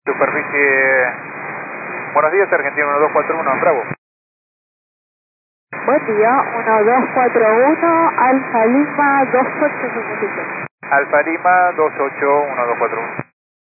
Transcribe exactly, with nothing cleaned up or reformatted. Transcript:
Superficie. Buenos días, Argentina uno dos cuatro uno, Bravo. Buen día, uno dos cuatro uno, Alfa Lima dos ocho cinco siete. Alfa Lima dos ocho uno dos cuatro uno.